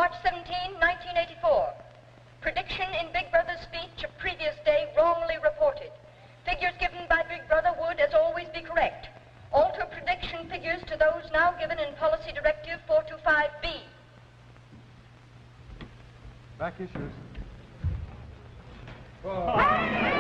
March 17, 1984. Prediction in Big Brother's speech of previous day wrongly reported. Figures given by Big Brother would, as always, be correct. Alter prediction figures to those now given in Policy Directive 425B. Back issues.